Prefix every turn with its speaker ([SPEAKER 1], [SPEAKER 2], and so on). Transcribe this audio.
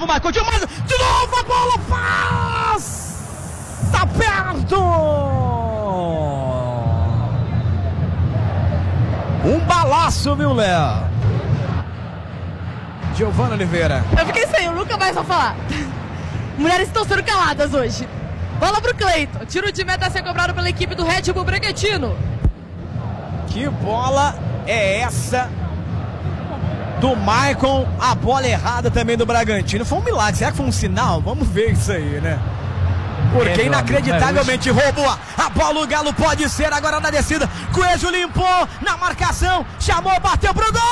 [SPEAKER 1] novo, Michael. De novo a bola passa perto. Um balaço, viu, Léo? Giovana Oliveira.
[SPEAKER 2] Eu fiquei sem, eu nunca mais vou falar. Mulheres estão sendo caladas hoje. Bola pro Cleiton. Tiro de meta a ser cobrado pela equipe do Red Bull Bragantino.
[SPEAKER 1] Que bola é essa do Maicon? A bola errada também do Bragantino. Foi um milagre. Será que foi um sinal? Vamos ver isso aí, né? Porque inacreditavelmente roubou a bola. O Galo pode ser agora na descida. Coelho limpou na marcação. Chamou, bateu pro gol.